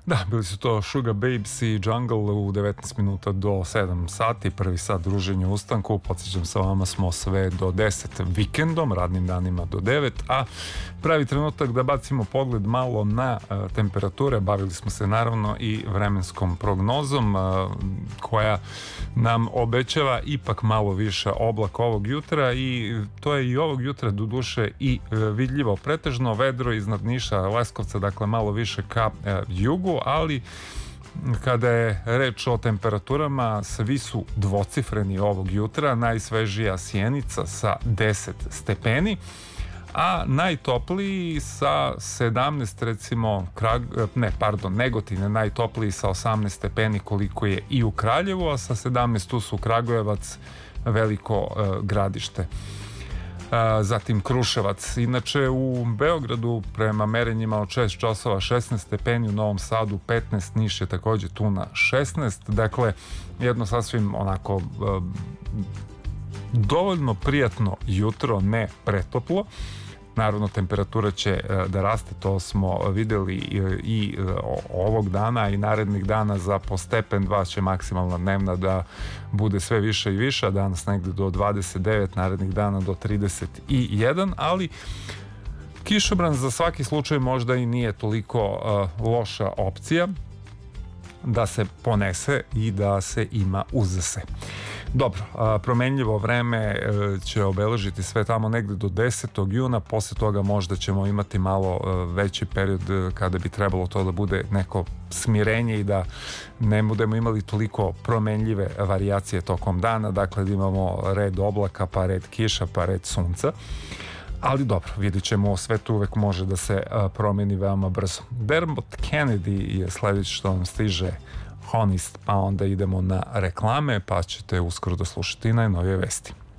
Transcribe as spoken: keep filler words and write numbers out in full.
Da, bili su to Sugar Babes i Jungle u devetnaest minuta do sedam sati, prvi sat druženja u ustanku. Podsjećam, sa vama smo sve do deset vikendom, radnim danima do devet, a pravi trenutak da bacimo pogled malo na uh, temperature. Bavili smo se naravno i vremenskom prognozom uh, koja nam obećava ipak malo više oblaka ovog jutra, i to je i ovog jutra do duše i uh, vidljivo. Pretežno vedro iznad Niša, Leskovca, dakle malo više ka uh, jugu, ali kada je reč o temperaturama, svi su dvocifreni ovog jutra. Najsvežija Sjenica sa deset stepeni, a najtopliji sa sedamnaest, recimo Krag... ne, pardon, Negotin je najtopliji sa osamnaest stepeni, koliko je i u Kraljevu, a sa sedamnaest tu su Kragujevac, Veliko uh, Gradište, uh, zatim Kruševac. Inače u Beogradu prema merenjima od šest časova šesnaest stepeni, u Novom Sadu petnaest, Niš je takođe tu na šesnaest, dakle jedno sasvim onako uh, dovoljno prijatno jutro, ne pretoplo. Naravno, temperatura će da raste, to smo videli i ovog dana i narednih dana. Za po stepen dva će maksimalna dnevna da bude sve više i više, danas negde do dvadeset devet, narednih dana do trideset jedan, ali kišobran za svaki slučaj možda i nije toliko uh, loša opcija da se ponese i da se ima uz se. Dobro, promenljivo vreme će obeležiti sve tamo negde do desetog juna, posle toga možda ćemo imati malo veći period kada bi trebalo to da bude neko smirenje i da ne budemo imali toliko promenljive varijacije tokom dana, dakle da imamo red oblaka, pa red kiša, pa red sunca. Ali dobro, vidit ćemo, sve tu uvek može da se promeni veoma brzo. Dermot Kennedy je sledeći što nam stiže, Honest, pa onda idemo na reklame, pa ćete uskoro da slušati najnovije vesti.